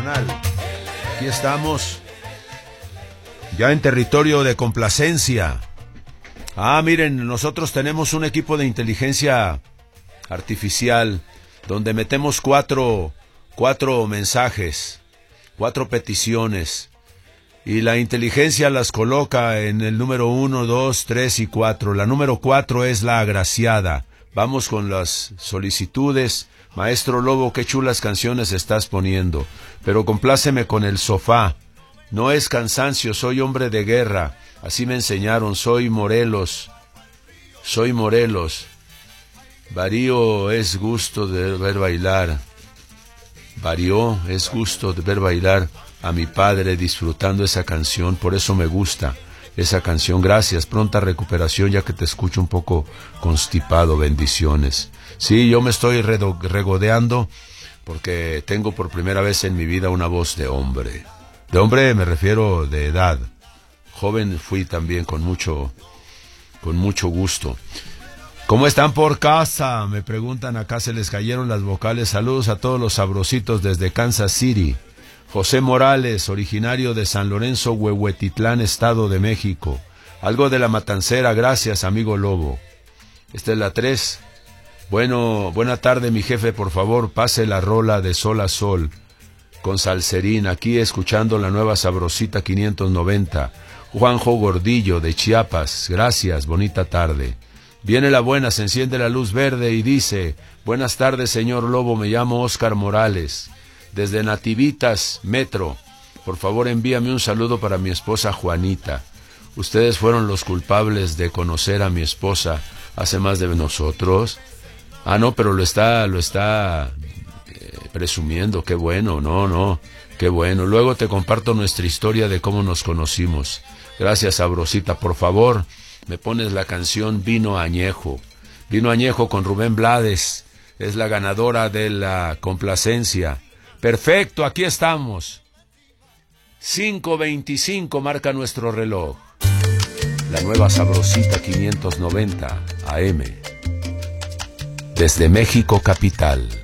Nacional. Aquí estamos, ya en territorio de complacencia. Miren, nosotros tenemos un equipo de inteligencia artificial donde metemos cuatro mensajes, 4 peticiones, y la inteligencia las coloca en el número 1, 2, 3 y 4. La número 4 es la agraciada. Vamos con las solicitudes. Maestro Lobo, qué chulas canciones estás poniendo, pero compláceme con El Sofá. No es cansancio, soy hombre de guerra. Así me enseñaron, soy Morelos. Varío es gusto de ver bailar. Varió es gusto de ver bailar a mi padre disfrutando esa canción, por eso me gusta esa canción. Gracias, pronta recuperación, ya que te escucho un poco constipado. Bendiciones. Sí, yo me estoy regodeando porque tengo por primera vez en mi vida una voz de hombre. De hombre me refiero de edad. Joven fui también con mucho gusto. ¿Cómo están por casa? Me preguntan, acá se les cayeron las vocales. Saludos a todos los sabrositos desde Kansas City. José Morales, originario de San Lorenzo, Huehuetitlán, Estado de México. Algo de la Matancera, gracias, amigo Lobo. Esta es la 3. Bueno, buena tarde, mi jefe, por favor, pase la rola de Sol a Sol con Salserín, aquí escuchando la nueva sabrosita 590. Juanjo Gordillo, de Chiapas, gracias, bonita tarde. Viene la buena, se enciende la luz verde y dice: buenas tardes, señor Lobo, me llamo Oscar Morales, desde Nativitas, Metro. Por favor, envíame un saludo para mi esposa Juanita. Ustedes fueron los culpables de conocer a mi esposa hace más de nosotros. No, pero lo está presumiendo. Qué bueno, no, qué bueno. Luego te comparto nuestra historia de cómo nos conocimos. Gracias, sabrosita. Por favor, me pones la canción Vino Añejo. Vino Añejo con Rubén Blades. Es la ganadora de la complacencia. Perfecto, aquí estamos. 5:25 marca nuestro reloj. La nueva sabrosita 590 AM. Desde México capital.